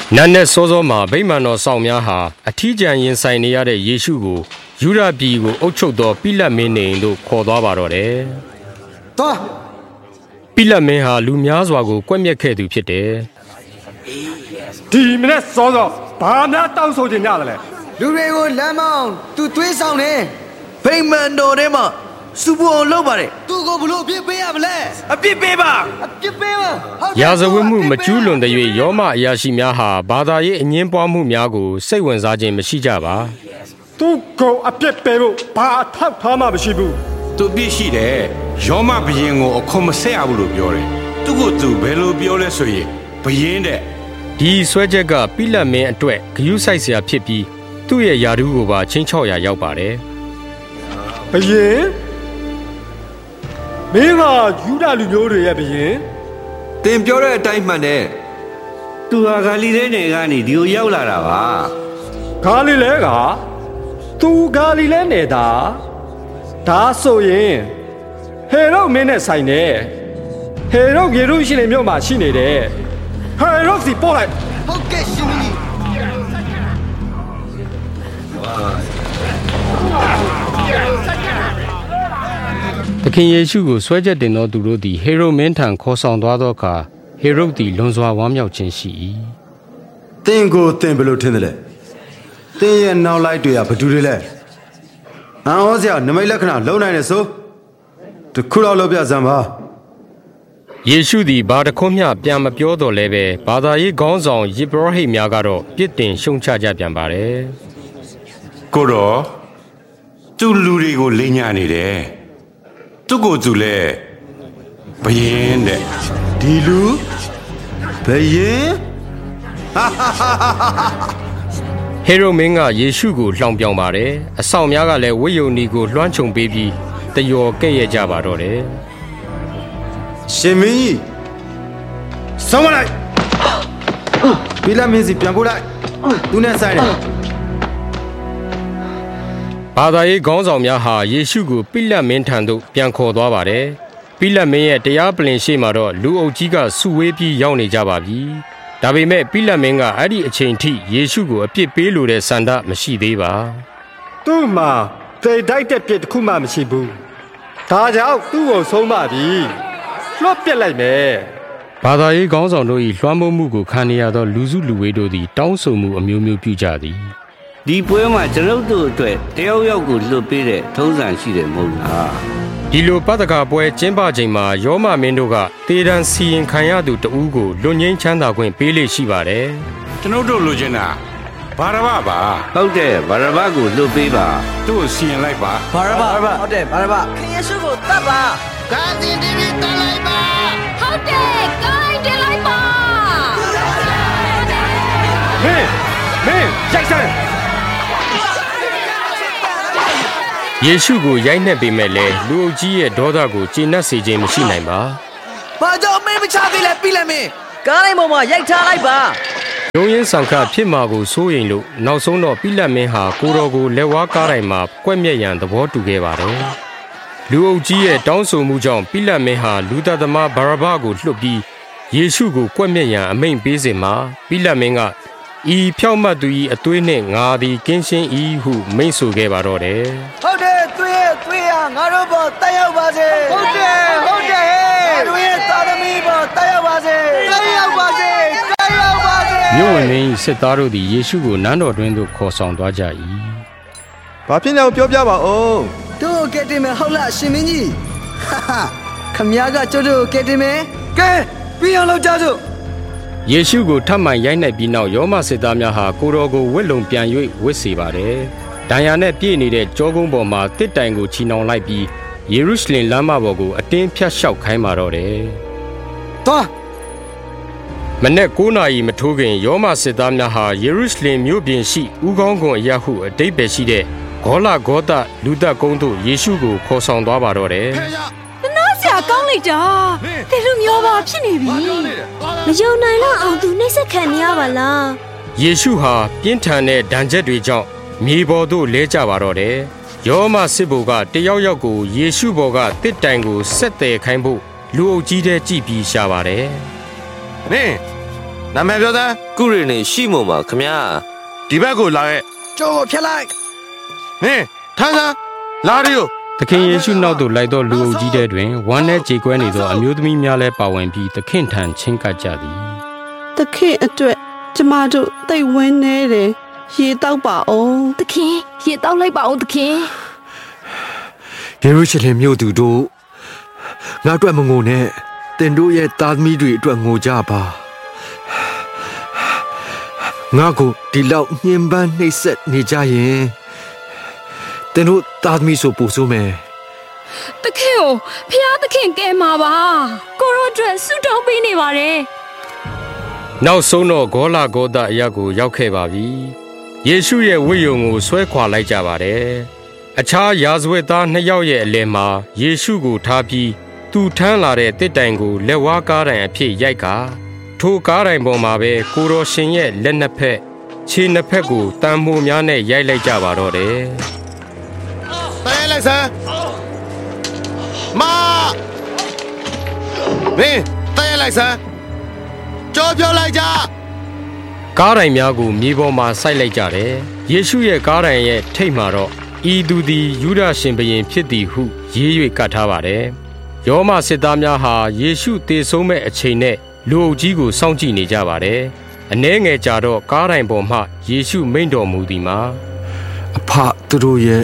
နတ်နဲ့စောစောမှာဗိမာန်တော်ဆောင်များဟာအထီးကျန်ရင်ဆိုင်နေရတဲ့ယေရှုကိုယူဒပြည်ကိုအုပ်ချုပ်သောပိလတ်မင်းနေတို့ခေါ်သွားပါတော့တယ်။သွားပိလတ်မင်းဟာလူများစွာကိုကွက်မြက်ခဲ့သူဖြစ်တယ်။ဒီမနေ့စောစောဘာများတောင်းဆိုကြကြလဲ။လူတွေကိုလမ်းမောင်းသူသွေးဆောင်နေဗိမာန်တော်ထဲမှာစူပူအောင်လုပ်ပါတယ်။သူကိုဘလို့အပြစ်ပေးရမလဲ။အပြစ်ပေးပါ။ရာဇဝတ်မှုမကျူးလွန်တဲ့၍ယောမအရာရှိများဟာဘာသာရေးအငင်းပွားမှုများကိုစိတ်ဝင်စားခြင်းမရှိကြပါ။သူကိုအပြစ်ပေးဖို့ဘာအထောက်ထားမှမရှိဘူး။သူပြစ်ရှိတယ်။ယောမဘယင်ကိုအခွန်မဆက်ရဘူးလို့ပြောတယ်။သူကိုသူဘယ်လိုပြောလဲဆိုရင်ဘယင်တဲ့ဒီဆွဲချက်ကပိလတ်မင်းအတွက်ဂယုစိုက်စရာဖြစ်ပြီးသူ့ရဲ့ယာဒူးကိုပါချင်းချော့ရာရောက်ပါတယ်။ဘယင်မင်းကယူဒလူမျိုးတွေရဲ့ဘယင်တင်ပြောတဲ့အတိုင်းမှန်တယ်သူဟာဂါလိလဲနယ်ကနေဒီကိုရောက်လာတာပါဂါလိလဲကသူဂါလိလဲနေတာဒါဆိုရင်ဟေရုမင်းနဲ့ဆိုင်တယ်ဟေရုယေရုရှလင်မြို့မှာရှိနေတယ်ဟေရုစီပို့လိုက်ဟုတ်ကဲ့ရှင်ကြီးသခင်ယေရှုကိုဆွဲချက်တင်သောသူတို့သည်ဟေရုမင်းထံခေါ်ဆောင်သွားသောအခါဟေရုသည်လွန်စွာဝမ်းမြောက်ခြင်းရှိ၏သင်ကိုသင်ဘယ်လိုထင်သလဲသင်ရဲ့နောက်လိုက်တွေကဘသူတွေလဲအံ့ဩစရာနမိတ်လက္ခဏာလုံနိုင်တယ်ဆိုတခုတော့လုပ်ပြစမ်းပါယေရှုသည်ဘာတခွန်းမျှပြန်မပြောတော့လဲပဲဘာသာရေးခေါင်းဆောင်ယေဘရဟိတ်များကတော့ပြစ်တင်ရှုံချကြပြန်ပါတယ်ကိုတော့သူလူတွေကိုလိမ်ညာနေတယ်သူကိုသူလဲဘယင်းတဲ့ဒီလူဘယင်းဟေရုမင်းကယေရှုကိုလှောင်ပြောင်ပါတယ်အဆောင်များကလည်းဝိယုန်နီကိုလွှမ်းခြုံပေးပြီးတယောကဲ့ရဲ့ကြပါတော့တယ်ရှင်မင်းကြီးဆုံးမလိုက်ပိလတ်မင်းစီပြန်ပို့လိုက်သူနဲ့ဆိုင်တယ်ဘာသာရေးခေါင်းဆောင်များဟာယေရှုကိုပိလတ်မင်းထံသို့ပြန်ခေါ်သွားပါတယ်ပိလတ်မင်းရဲ့တရားပလင်ရှေ့မှာတော့လူအုပ်ကြီးကစုဝေးပြီးရောက်နေကြပါပြီဒါပေမဲ့ပိလတ်မင်းကအဲ့ဒီအချိန်ထိယေရှုကိုအပြစ်ပေးလိုတဲ့ဆန္ဒမရှိသေးပါသူ့မှာတိတ်တိုက်တဲ့ပြစ်တစ်ခုမှမရှိဘူးဒါကြောင့်သူ့ကိုဆုံးမပြီလွတ်ပြစ်လိုက်မယ်ဘာသာရေးခေါင်းဆောင်တို့၏လွှမ်းမိုးမှုကိုခံရသောလူစုလူဝေးတို့သည်တောင်းဆိုမှုအမျိုးမျိုးပြုကြသည်ဒီပွဲမှာကျွန်ုပ်တို့အတွက်တယောက်ယောက်ကိုလွတ်ပေးတဲ့ထုံးစံရှိတယ်မဟုတ်လားဒီလိုပတ္တကပွဲကျင်းပချိန်မှာယောမမင်းတို့ကတေတံစီရင်ခံရသူတဦးကိုလွတ်ငင်းချမ်းသာခွင့်ပေးလေရှိပါတယ်ကျွန်ုပ်တို့လိုချင်တာဘာရဘပါဟုတ်တယ်ဘာရဘကိုလွတ်ပေးပါသူ့ကိုစီရင်လိုက်ပါဘာရဘဟုတ်တယ်ဘာရဘခင်ယေရှုကိုတတ်ပါဂါဇင်တီဗီတတ်လိုက်ပါဟုတ်တယ်ဂိုင်းတင်လိုက်ပါမင်းရိုက်စမ်းယေရှုကိုရိုက်နှက်ပေမဲ့လည်းလူအုပ်ကြီးရဲ့ဒေါသကိုကျေနပ်စေခြင်းမရှိနိုင်ပါ။ဘာကြောင့်မင်းမချသေးလဲပြီးလည်းမင်းကားလိုက်ပေါ်မှာရိုက်ထားလိုက်ပါ။ရုံးရင်းဆောင်ခဖြစ်မှာကိုစိုးရိမ်လို့နောက်ဆုံးတော့ပိလတ်မင်းဟာကိုတော်ကိုလက်ဝါးကားတိုင်းမှာကွက်မြက်ရန်သဘောတူခဲ့ပါတယ်။လူအုပ်ကြီးရဲ့တောင်းဆိုမှုကြောင့်ပိလတ်မင်းဟာလူသားသမားဘာရဘကိုလွှတ်ပြီးယေရှုကိုကွက်မြက်ရန်အမိန့်ပေးစဉ်မှာပိလတ်မင်းကဤဖြောက်မှတ်သူ၏အသွေးနှင့်ငါသည်ကင်းရှင်း၏ဟုမိန့်ဆိုခဲ့ပါတော့တယ်ဟုတ်တယ်သွေးဟာငါတို့ပေါ်တက်ရောက်ပါစေဟုတ်တယ်ငါတို့ရဲ့သာသမီပေါ်တက်ရောက်ပါစေမြို့ဝင်မင်းစစ်သားတို့သည်ယေရှုကိုနန်းတော်တွင်သို့ခေါ်ဆောင်သွားကြ၏ဘာဖြစ်လဲပြောပြပါဦးတို့ကဲတင်မယ်ဟုတ်လားရှင်မင်းကြီးခမည်းကကျုပ်တို့ကဲတင်မယ်ကဲပြီးအောင်လုပ်ကြစို့ယေရှုကိုထပ်မံရိုက်နှက်ပြီးနောက်ယောမစစ်သားများဟာကိုတော်ကိုဝက်လုံပြန်၍ဝစ်စေပါတယ်။ဒဏ်ရာနဲ့ပြည့်နေတဲ့ကြောကုန်းပေါ်မှာတစ်တိုင်ကိုချီနှောင်လိုက်ပြီးယေရုရှလင်လမ်းမပေါ်ကိုအတင်းဖြတ်လျှောက်ခိုင်းပါတော့တယ်။သွားမနေ့9 နာရီမထိုးခင်ယောမစစ်သားများဟာယေရုရှလင်မြို့ပြင်ရှိဥကောင်းကွန်အရာဟုအတိတ်ပဲရှိတဲ့ဂေါလဂေါသလူသက်ကုန်းသို့ယေရှုကိုခေါ်ဆောင်သွားပါတော့တယ်။ကောင်းလိုက်တာဒီလိုမျိုးပါဖြစ်နေပြီမယုံနိုင်တော့အောင်သူနှိမ့်ဆက်ခံနေရပါလားယေရှုဟာပြင်းထန်တဲ့ဒဏ်ချက်တွေကြောင့်မြေပေါ်သို့လဲကျပါတော့တယ်ယောမစစ်ဘိုလ်ကတယောက်ယောက်ကိုယေရှုဘော်ကတစ်တိုင်ကိုဆက်တယ်ခိုင်းဖို့လူအုပ်ကြီးတဲ့ကြည့်ပြီးရှာပါတယ်မင်းနာမည်ပြောသားကုရီနေရှိမို့မှာခမရဒီဘက်ကိုလာရဲ့ကြောကိုဖျက်လိုက်မင်းထမ်းစားလာရီယိုသခင်ယေရှုနောက်သို့လိုက်သောလူအုပ်ကြီးတဲ့တွင်ဝမ်းနဲ့ကြေကွဲနေသောအမျိုးသမီးများလည်းပါဝင်ပြီးသခင်ထံချင်းကပ်ကြသည်သခင်အတွက်ကျမတို့သိဝင်းနေတယ်ရေတောက်ပါအောင်သခင်ရေတောက်လိုက်ပါအောင်သခင်ယေရုရှလင်မြို့သူတို့ငါအတွက်မငိုနဲ့တင်တို့ရဲ့သားသမီးတွေအတွက်ငိုကြပါငါကိုဒီလောက်ညှဉ်းပန်းနှိပ်စက်နေကြရင်တင်တို့သားသမီးဆိုပူဆိုးမယ်သခင်ကိုဖျားသခင်ကဲမှာပါကိုရောအတွက်ဆုတောင်းပေးနေပါတယ်နောက်ဆုံးတော့ဂေါလဂေါသအရပ်ကိုရောက်ခဲ့ပါပြီယေရှုရဲ့ဝိယုံကိုဆွဲခွာလိုက်ကြပါတယ်အခြားယာဇဝတ်သား2ယောက်ရဲ့အလယ်မှာယေရှုကိုထားပြီးသူထမ်းလာတဲ့တစ်တိုင်ကိုလက်ဝါးကားတိုင်အဖြစ်ရိုက်ကာထိုကားတိုင်ပေါ်မှာပဲကိုတော်ရှင်ရဲ့လက်နှစ်ဖက်ခြေနှစ်ဖက်ကိုတန်မိုးများနဲ့ရိုက်လိုက်ကြပါတော့တယ်တဲလိုက်စမ်းမမင်းတဲလိုက်စမ်းကြောပြောလိုက်ကြကားတိုင်များကိုမြေပေါ်မှာစိုက်လိုက်ကြတယ်ယေရှုရဲ့ကားတိုင်ရဲ့ထိပ်မှာတော့ဤသူသည်ယူဒရှင်ဘုရင်ဖြစ်သည်ဟုရေး၍ကတ်ထားပါတယ်ယောမစစ်သားများဟာယေရှုသေဆုံးမဲ့အချိန်နဲ့လူအုပ်ကြီးကိုစောင့်ကြည့်နေကြပါတယ်အနှဲငယ်ကြာတော့ကားတိုင်ပေါ်မှယေရှုမိန့်တော်မူသည်မှာအဖသူတို့ရဲ့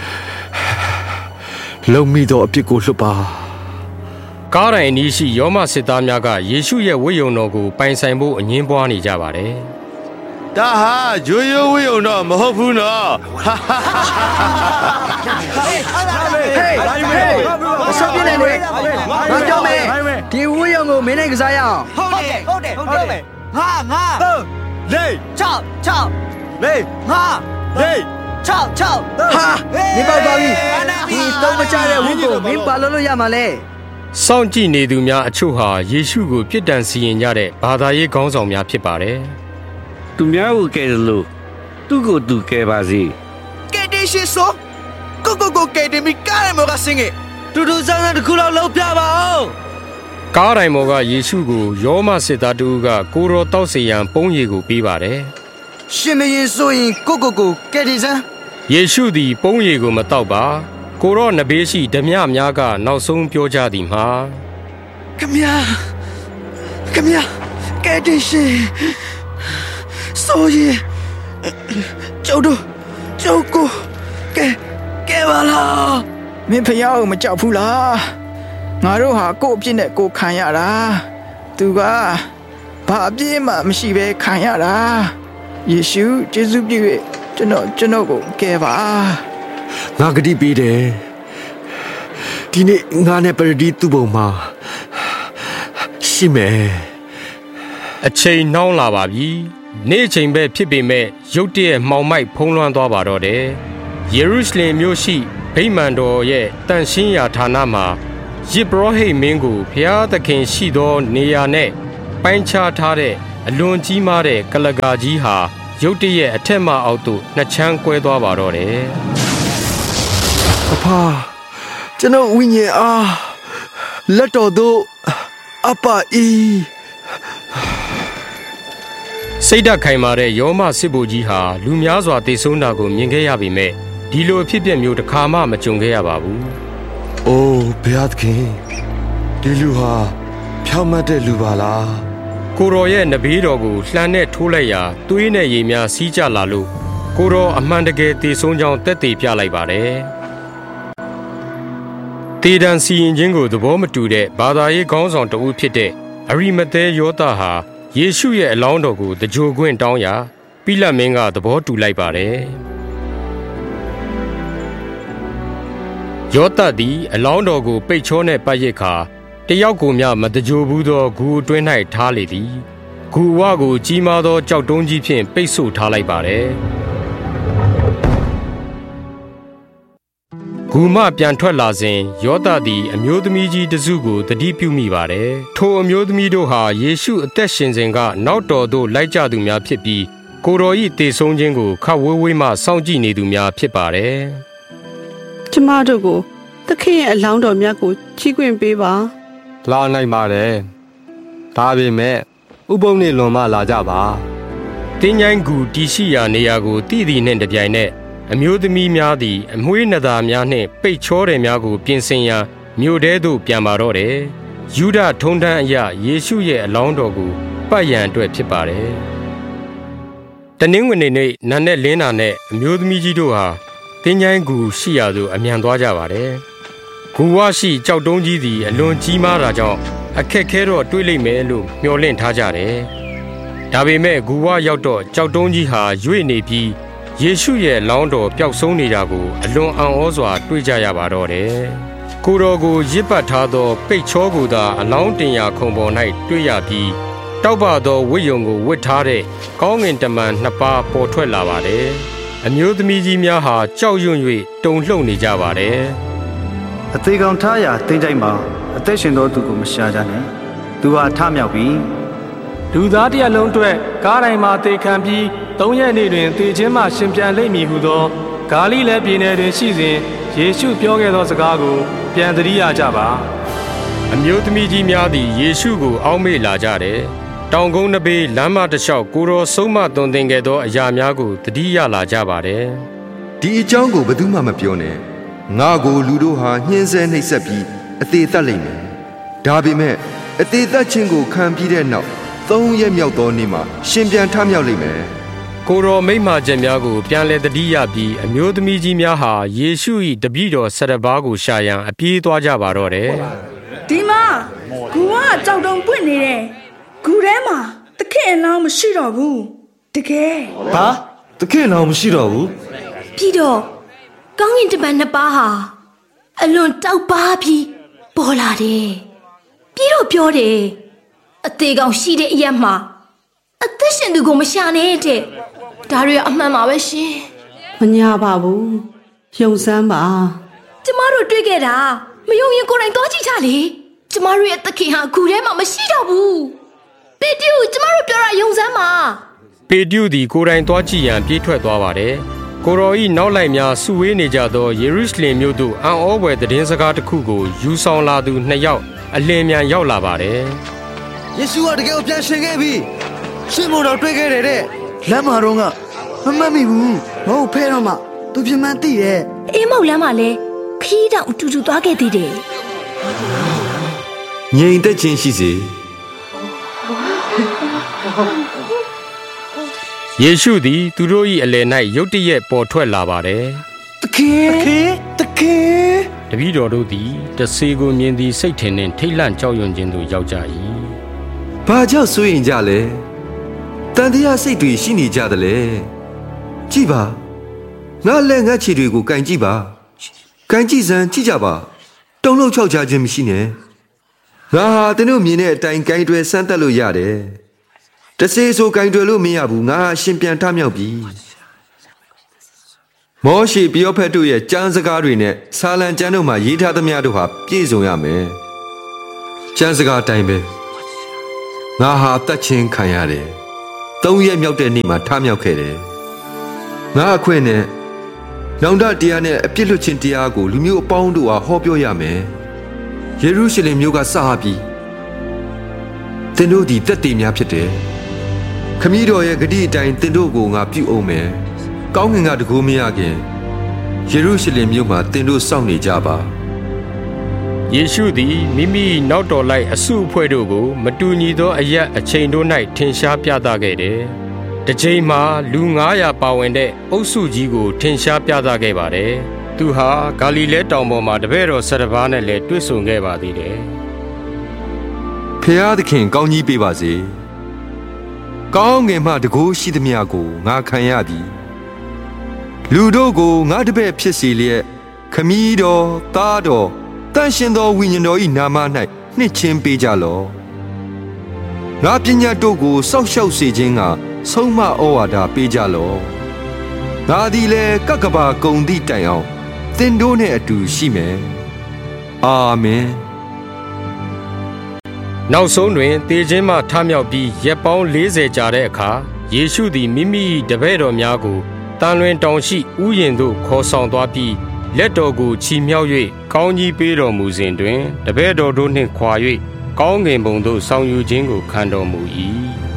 လုံမိသောအပြစ်ကိုလွှတ်ပါကားတိုင်အနီးရှိယောမစစ်သားများကယေရှုရဲ့ဝိယုံတော်ကိုပိုင်ဆိုင်ဖို့အငင်းပွားနေကြပါတယ်ဒါဟာရိုးရိုးဝိယုံတော့မဟုတ်ဘူးနော်အဆောက်ပြနေလေငါပြောမယ်ဒီဝိယုံကိုမင်းနဲ့ကစားရအောင်ဟုတ်တယ်ငါလေး6လေးငါလေး6ဟာဒီပေါပါပြီဒီတော့မချတဲ့ဝိကိုမင်းပါလို့ရမှာလဲစောင့်ကြည့်နေသူများအချို့ဟာယေရှုကိုပြစ်ဒဏ်စီရင်ကြတဲ့ဘာသာရေးခေါင်းဆောင်များဖြစ်ပါတယ်သူများကိုကဲလို့သူ့ကိုသူကဲပါစေကဲတေရှိဆိုကိုကဲတေမီကားမောကစင်ကေတူတူဆန်းဆန်းတခုလောက်လောက်ပြပါအောင်ကားတိုင်မောကယေရှုကိုယောမစစ်သားတူကကိုရောတောက်စီရန်ပုံးရည်ကိုပေးပါတယ်ရှင်မရင်ဆိုရင်ကိုကဲတေဆန်းယေရှုသည်ပုံးရည်ကိုမတောက်ပါကိုရောနဘေးရှိဓမြများကနောက်ဆုံးပြောကြသည်မှာခမရကဲတေရှင်ဆိုရင်ကျုပ်ကိုကဲပါလားမင်းဖျားကိုမကြောက်ဘူးလားငါတို့ဟာကို့အပြစ်နဲ့ကိုခံရတာသူကဘာအပြစ်မှမရှိဘဲခံရတာယေရှုယေရှုပြည့်ကျွန်တော်ကိုကဲပါငါဂတိပေးတယ်ဒီနေ့ငါနဲ့ပရဒီသူ့ဘုံမှာရှိမယ်အချိန်နှောင်းလာပါပြီနေ့အချိန်ပဲဖြစ်ပေမဲ့ရုတ်တရက်မှောင်မိုက်ဖုံးလွှမ်းသွားပါတော့တယ်ယေရုရှလင်မြို့ရှိဗိမာန်တော်ရဲ့တန်ရှင်းရာဌာနမှာယေဘရဟိမင်းကိုဖျားသခင်ရှိသောနေရာနဲ့ပိုင်းခြားထားတဲ့အလွန်ကြီးမားတဲ့ကလကာကြီးဟာရုတ်တရက်အထက်မှအောက်သို့နှစ်ချမ်းကွဲသွားပါတော့တယ်အဖကျွန်တော်ဝိညာဉ်အားလက်တော်သို့အပအီစိတ်ဓာတ်ခိုင်မာတဲ့ယောမစစ်ဗိုလ်ကြီးဟာလူများစွာတေဆုံးတာကိုမြင်ခဲ့ရပေမဲ့ဒီလိုအဖြစ်အပျက်မျိုးတစ်ခါမှမကြုံခဲ့ရပါဘူး။အိုးဘုရားသခင်ဒီလူဟာဖြောင့်မတ်တဲ့လူပါလား။ကိုတော်ရဲ့နဘေးတော်ကိုလှမ်းနဲ့ထိုးလိုက်ရာသွေးနဲ့ရေများစီးကျလာလို့ကိုတော်အမှန်တကယ်တေဆုံးကြောင်းသက်သေပြလိုက်ပါတယ်။တေဒန်စီရင်ခြင်းကိုသဘောမတူတဲ့ဘာသာရေးခေါင်းဆောင်တဦးဖြစ်တဲ့အရိမသဲယောသဟာယေရှုရဲ့အလောင်းတော်ကိုတကြိုခွင့်တောင်းရာပိလတ်မင်းကသဘောတူလိုက်ပါတယ်ယောသသည်အလောင်းတော်ကိုပိတ်ချောနဲ့ပတ်ရစ်ခါတယောက်ကိုမျှမတကြိုဘူးသောဂူအတွင်း၌ထားလေသည်ဂူဝကိုကြီးမားသောကြောက်တုံးကြီးဖြင့်ပိတ်ဆို့ထားလိုက်ပါတယ်ဂူမှပြန်ထွက်လာစဉ်ယောသသည်အမျိုးသမီးကြီးတစုကိုသတိပြုမိပါတယ်ထိုအမျိုးသမီးတို့ဟာယေရှုအသက်ရှင်စဉ်ကနောက်တော်သို့လိုက်ကြသူများဖြစ်ပြီးကိုတော်၏တေဆုံးခြင်းကိုခပ်ဝေးဝေးမှစောင့်ကြည့်နေသူများဖြစ်ပါတယ်ကျမတို့ကိုသခင်ရဲ့အလောင်းတော်များကိုချီးခွင့်ပေးပါလာနိုင်ပါတယ်ဒါပေမဲ့ဥပုံနေလွန်မှလာကြပါတင်းញိုင်းကူတီရှိရာနေရာကိုတည်တည်နှင့်တပြိုင်နက်အမျိုးသမီးများသည်အမွှေးနသားများနှင့်ပိတ်ချောတယ်များကိုပြင်ဆင်ရန်မြို့ထဲသို့ပြန်ပါတော့တယ်ယူဒထုံတန်းအရာယေရှုရဲ့အလောင်းတော်ကိုပတ်ရန်အတွက်ဖြစ်ပါတယ်တနင်္ဂနွေနေ့နံနက်လင်းတာနဲ့အမျိုးသမီးကြီးတို့ဟာတင်းញိုင်းကူရှိရာသို့အမြန်သွားကြပါတယ်ဂူဝရှိကြောက်တုံးကြီးသည်အလွန်ကြီးမားတာကြောင့်အခက်ခဲတော့တွေးလိမ့်မယ်လို့မျှော်လင့်ထားကြတယ်ဒါပေမဲ့ဂူဝရောက်တော့ကြောက်တုံးကြီးဟာရွေ့နေပြီးယေရှုရဲ့လောင်းတော်ပျောက်ဆုံးနေတာကိုအလွန်အံ့ဩစွာတွေ့ကြရပါတော့တယ်ကိုတော်ကိုရစ်ပတ်ထားသောပိတ်ချောကိုသာအလောင်းတင်ရာခုံပေါ်၌တွေ့ရပြီးတောက်ပသောဝိယုံကိုဝတ်ထားတဲ့ကောင်းငင်တမန်နှစ်ပါးပေါ်ထွက်လာပါတယ်အမျိုးသမီးကြီးများဟာကြောက်ရွံ့၍တုန်လှုပ်နေကြပါတယ်အသေးကောင်ထားရာတင်းကြိုက်မှာအသက်ရှင်သောသူကိုမရှာကြနဲ့သူဟာထမြောက်ပြီလူသားတစ်ရပ်လုံးအတွက်ကားတိုင်းမှာတေခံပြီး3ရက်နေ့တွင်တေခြင်းမှရှင်ပြန်လိမ့်မည်ဟုသောဂါလိလဲပြည်နယ်တွင်ရှိစဉ်ယေရှုပြောခဲ့သောစကားကိုပြန်သတိရကြပါအမျိုးသမီးကြီးများသည်ယေရှုကိုအောက်မေ့လာကြတယ်တောင်ကုန်းတစ်ပေလမ်းမတစ်လျှောက်ကိုတော်ဆုံးမသွန်သင်ခဲ့သောအရာများကိုသတိရလာကြပါတယ်ဒီအကြောင်းကိုဘယ်သူမှမပြောနဲ့ငါကိုလူတို့ဟာညှင်းဆဲနှိပ်စက်ပြီးအသေးသက်လိမ့်မယ်ဒါပေမဲ့အသေးသက်ခြင်းကိုခံပြီးတဲ့နောက်3ရက်မြောက်သောနေ့မှာရှင်ပြန်ထမြောက်လိမ့်မယ်ကိုတော်မိန့်မာချက်များကိုပြန်လည်သတိရပြီးအမျိုးသမီးကြီးများဟာယေရှု၏တပည့်တော်12ပါးကိုရှာရန်အပြေးသွားကြပါတော့တယ်ဒီမှာဂူကကြောက်တုံပွင့်နေတယ်ဂူထဲမှာသခင်အလောင်းမရှိတော့ဘူးတကယ်ဟာသခင်အလောင်းမရှိတော့ဘူးပြီးတော့ကောင်းကင်တမန်နှစ်ပါးဟာအလွန်တောက်ပါပြီးပေါ်လာတယ်ပြီးတော့ပြောတယ်အသေးကောင်ရှိတဲ့အရက်မှာအသက်ရှင်သူကိုမရှာနဲ့တဲ့ဒါတွေအမှန်ပါပဲရှင်မညာပါဘူးယုံစမ်းပါကျမတို့တွေ့ခဲ့တာမယုံရင်ကိုယ်တိုင်သွားကြည့်ကြလေကျမတို့ရဲ့သခင်ဟာအခုထဲမှာမရှိတော့ဘူးပေတရုကျမတို့ပြောတာယုံစမ်းပါပေတရုသည်ကိုယ်တိုင်သွားကြည့်ရန်ပြေးထွက်သွားပါတယ်ကိုတော်၏နောက်လိုက်များစုဝေးနေကြသောယေရုရှလင်မြို့သို့အံ့ဩဖွယ်သတင်းစကားတစ်ခုကိုယူဆောင်လာသူ2ယောက်အလင်းမြန်ရောက်လာပါတယ်ယေရှုကတကယ်ကိုပြန်ရှင်ခဲ့ပြီရှင်မို့တော့တွေ့ခဲ့တယ်တဲ့လမ်းမှာတော့ကမမှတ်မိဘူးမဟုတ်ဖဲတော့မှသူပြမှန်းသိရဲ့အေးမောက်လမ်းမှာလဲခီးတောင်အတူတူသွားခဲ့သေးတယ်ငြိမ်သက်ခြင်းရှိစေယေရှုသည်သူတို့၏အလယ်၌ရုတ်တရက်ပေါ်ထွက်လာပါတယ်သခင်တပည့်တော်တို့သည်တဆေကိုမြင်သည်စိတ်ထင်နှင့်ထိတ်လန့်ကြောက်ရွံ့ခြင်းသို့ရောက်ကြ၏ဘာကြောင့်စိုးရင်ကြလဲတန်တရားစိတ်တွေရှိနေကြတယ်လေကြည့်ပါငါလက်ငါခြေတွေကိုကန်ကြည့်ပါကန်ကြည့်စမ်းကြည့်ကြပါတုံ့လောက်ချောက်ချခြင်းမရှိနဲ့ငါဟာသင်တို့မြင်တဲ့အတိုင်းကန်တွယ်ဆန်းသက်လို့ရတယ်တဆေဆိုကန်တွယ်လို့မရဘူးငါဟာရှင်ပြန်ထမြောက်ပြီမောရှေပရောဖက်တို့ရဲ့ကျမ်းစကားတွေနဲ့ဆာလံကျမ်းတို့မှာရေးထားသမျှတို့ဟာပြည့်စုံရမယ်ကျမ်းစကားအတိုင်းပဲငါဟာတတ်ချင်းခံရတယ်3ရက်မြောက်တဲ့နေ့မှာထမြောက်ခဲ့တယ်ငါအခွင့်နဲ့နောင်တတရားနဲ့အပြစ်လွတ်ခြင်းတရားကိုလူမျိုးအပေါင်းတို့ဟာဟောပြောရမယ်ယေရုရှလင်မြို့ကစပြီးသင်တို့ဒီတက်တည်များဖြစ်တယ်ခမည်းတော်ရဲ့ဂတိအတိုင်းသင်တို့ကိုငါပြုအောင်မယ်ကောင်းကင်ကတကူမရခင်ယေရုရှလင်မြို့မှာသင်တို့စောင့်နေကြပါယေရှုသည်မိမိနောက်တော်လိုက်အစုအဖွဲ့တို့ကိုမတူညီသောအရက်အချိန်တို့၌ထင်ရှားပြသခဲ့တယ်။တစ်ချိန်မှာလူ900ပါဝင်တဲ့အုပ်စုကြီးကိုထင်ရှားပြသခဲ့ပါတယ်။သူဟာဂါလိလဲတောင်ပေါ်မှာတပည့်တော်12ပါးနဲ့လည်းတွေ့ဆုံခဲ့ပါသေးတယ်။ဖျားသခင်ကောင်းကြီးပေးပါစေ။ကောင်းငင်မှတကူရှိသမျှကိုငါခံရပြီ။လူတို့ကိုငါတပည့်ဖြစ်စေလျက်ခမည်းတော်သားတော်တန်ရှင်သောဝိညာဉ်တော်၏နာမ၌နှစ်ချင်းပေးကြလော့ငါပညာတို့ကိုစောက်ရှောက်စေခြင်းကဆုံးမဩဝါဒပေးကြလော့ငါသည်လည်းကပ်ကဘာကုံသည့်တိုင်အောင်သင်တို့နှင့်အတူရှိမယ်အာမင်နောက်ဆုံးတွင်သေခြင်းမှထမြောက်ပြီးရက်ပေါင်း40ကြာတဲ့အခါယေရှုသည်မိမိတပည့်တော်များကိုတန်လွင်တောင်ရှိဥယျာဉ်သို့ခေါ်ဆောင်သွားပြီးလက်တော်ကိုချီမြှောက်၍ကောင်းကြီးပေးတော်မူစဉ်တွင်တပည့်တော်တို့နှင့်ခွာ၍ကောင်းကင်ဘုံသို့ဆောင်ယူခြင်းကိုခံတော်မူ၏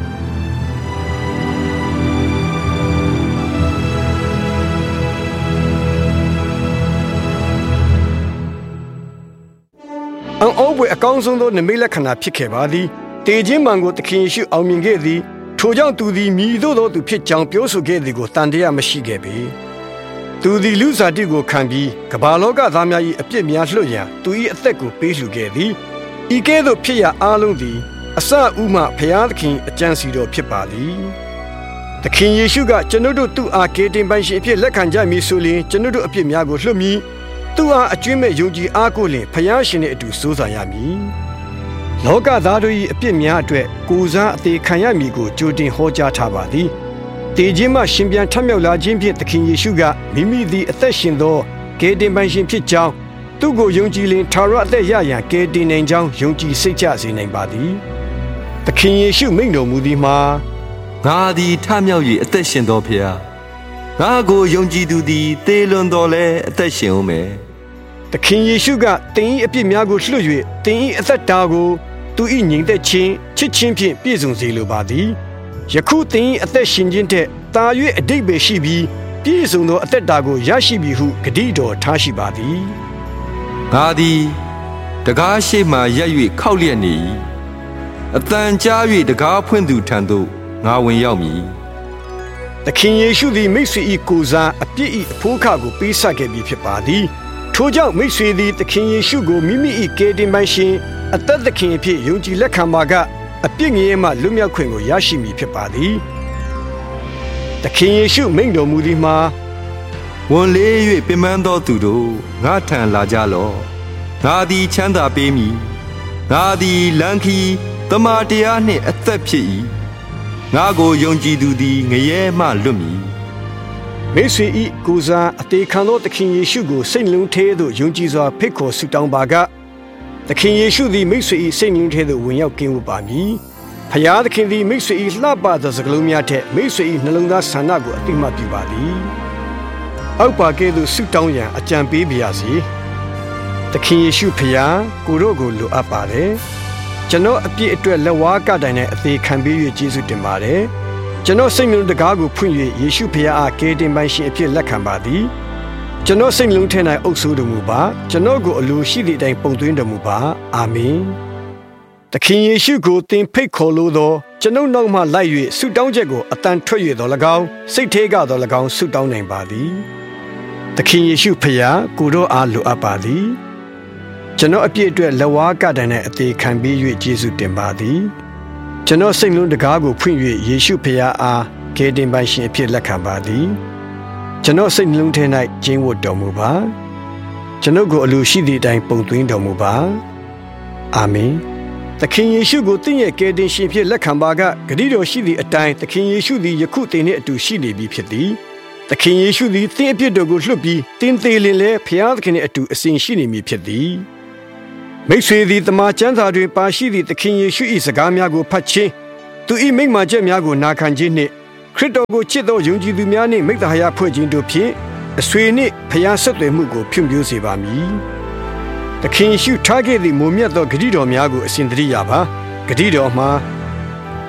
အောက်ဘွယ်အကောင်းဆုံးသောနမိတ်လက္ခဏာဖြစ်ခဲ့ပါသည်တေခြင်းမှန်ကိုသခင်ယေရှုအောင်မြင်ခဲ့သည်ထိုကြောင့်သူသည်မြည်သို့သောသူဖြစ်ကြောင်းပြောဆိုခဲ့သည်ကိုတန်တရားမရှိခဲ့ပေသူသည်လူစားတိကိုခံပြီးကမ္ဘာလောကသားများ၏အပြစ်များလွှတ်ရန်သူ၏အသက်ကိုပေးလှူခဲ့သည်ဤကဲ့သို့ဖြစ်ရအားလုံးသည်အစဥမှဖျားသခင်အကြံစီတော်ဖြစ်ပါသည်သခင်ယေရှုကကျွန်ုပ်တို့သူ့အားကယ်တင်ပိုင်ရှင်အဖြစ်လက်ခံကြမည်ဆိုလျှင်ကျွန်ုပ်တို့အပြစ်များကိုလွှတ်မည်သူအားအကျွင့်မဲ့ယုံကြည်အားကိုလျင်ဖျားရှင်နှင့်အတူစိုးစံရမည်လောကသားတို့၏အပြစ်များအတွက်ကိုယ်စားအသေးခံရမည်ကိုကြိုတင်ဟောကြားထားပါသည်တေခြင်းမှရှင်ပြန်ထမြောက်လာခြင်းဖြင့်သခင်ယေရှုကမိမိသည်အသက်ရှင်သောကယ်တင်ပိုင်ရှင်ဖြစ်ကြောင်းသူ့ကိုယုံကြည်လင်ထာဝရအသက်ရရန်ကယ်တင်နိုင်ကြောင်းယုံကြည်စိတ်ချစေနိုင်ပါသည်သခင်ယေရှုမိန့်တော်မူသည်မှာငါသည်ထမြောက်၍အသက်ရှင်သောဖျားငါကိုယုံကြည်သူသည်သေလွန်တော်လဲအသက်ရှင်ဦးမယ်သခင်ယေရှုကသင်၏အပြစ်များကိုလွှတ်၍သင်၏အသက်တာကိုသူ၏ညီသက်ခြင်းချစ်ခြင်းဖြင့်ပြည့်စုံစေလိုပါသည်ယခုသင်၏အသက်ရှင်ခြင်းထက်သာ၍အဓိပ္ပာယ်ရှိပြီးပြည့်စုံသောအသက်တာကိုရရှိပြီဟုဂတိတော်ထားရှိပါသည်ငါသည်တကားရှိမှရက်၍ခောက်လျက်နေ၏အတန်ကြား၍တကားဖွင့်သူထံသို့ငါဝင်ရောက်မည်သခင်ယေရှုသည်မိတ်ဆွေ၏ကိုယ်စားအပြစ်၏အဖိုးခကိုပေးဆပ်ခဲ့ပြီးဖြစ်ပါသည်ထို့ကြောင့်မိတ်ဆွေသည်သခင်ယေရှုကိုမိမိ၏ကယ်တင်ပိုင်ရှင်အသက်သခင်အဖြစ်ယုံကြည်လက်ခံပါကအပြစ်ငြိမ်းမှလွတ်မြောက်ခွင့်ကိုရရှိမည်ဖြစ်ပါသည်သခင်ယေရှုမိန့်တော်မူသည်မှာဝန်လေး၍ပင်ပန်းသောသူတို့ငါထံလာကြလော့ငါသည်ချမ်းသာပေးမည်ငါသည်လမ်းခီးတမန်တရားနှင့်အသက်ဖြစ်၏ငါကိုယုံကြည်သူသည်ငရဲမှလွတ်မည်မိတ်ဆွေ၏ကိုယ်စားအသေးခံသောသခင်ယေရှုကိုစိတ်လုံးထဲသို့ယုံကြည်စွာဖိတ်ခေါ်ဆုတောင်းပါကသခင်ယေရှုသည်မိတ်ဆွေ၏စိတ်လုံးထဲသို့ဝင်ရောက်ကင်းဝတ်ပါမည်ဖျားသခင်သည်မိတ်ဆွေ၏လှပသောစကားလုံးများထက်မိတ်ဆွေ၏နှလုံးသားဆန္ဒကိုအသိမှတ်ပြုပါသည်အောက်ပါကဲ့သို့ဆုတောင်းရန်အကြံပေးပါရစေသခင်ယေရှုဖျားကိုတို့ကိုလိုအပ်ပါတယ်ကျွန်တော်အပြည့်အတွက်လက်ဝါးကတိုင်နဲ့အသေးခံပေး၍ကျေးဇူးတင်ပါတယ်ကျွန်တော်စိတ်နှလုံးတကားကိုဖွင့်၍ယေရှုဖျားအားကယ်တင်ပိုင်ရှင်အဖြစ်လက်ခံပါသည်ကျွန်တော်စိတ်နှလုံးထဲ၌အုပ်စိုးတော်မူပါကျွန်တော်ကိုအလိုရှိသည့်အတိုင်းပုံသွင်းတော်မူပါအာမင်သခင်ယေရှုကိုသင်ဖိတ်ခေါ်လို့သောကျွန်ုပ်နောက်မှလိုက်၍ဆုတောင်းချက်ကိုအတန်ထွက်၍တော်၎င်းစိတ်ထဲကတော်၎င်းဆုတောင်းနိုင်ပါသည်သခင်ယေရှုဖျားကိုတော်အားလိုအပ်ပါသည်ကျွန်တော်အပြည့်အတွက်လက်ဝါးကတိုင်နဲ့အသေးခံပေး၍ကျေးဇူးတင်ပါသည်ကျွန်တော်စိတ်လုံးတကားကိုဖွင့်၍ယေရှုဖျားအားကယ်တင်ပိုင်ရှင်အဖြစ်လက်ခံပါသည်ကျွန်တော်စိတ်နှလုံးထဲ၌ကျင်းဝတ်တော်မူပါကျွန်ုပ်ကိုအလိုရှိသည့်အတိုင်းပုံသွင်းတော်မူပါအာမင်သခင်ယေရှုကိုသင်ရဲ့ကယ်တင်ရှင်ဖြစ်လက်ခံပါကဂရုတော်ရှိသည့်အတိုင်းသခင်ယေရှုသည်ယခုသင်နှင့်အတူရှိနေပြီဖြစ်သည်သခင်ယေရှုသည်သင်အပြစ်တော်ကိုလွှတ်ပြီးသင်သေးလင်လည်းဖျားသခင်နှင့်အတူအစဉ်ရှိနေမည်ဖြစ်သည်မိတ်ဆွေသည်တမန်ကျမ်းစာတွင်ပါရှိသည့်သခင်ယေရှု၏စကားများကိုဖတ်ခြင်းသူ၏မိန့်မာချက်များကိုနာခံခြင်းနှင့်ခရစ်တော်ကိုချစ်သောယုံကြည်သူများနှင့်မိဿဟာယဖွဲ့ခြင်းတို့ဖြင့်အဆွေနှင့်ဖျားဆက်သွယ်မှုကိုဖြန့်ဖြိုးစေပါမည်သခင်ယေရှုထားခဲ့သည့်မုံမြတ်သောဂရုတော်များကိုအစဉ်တည်းရပါဂရုတော်မှာ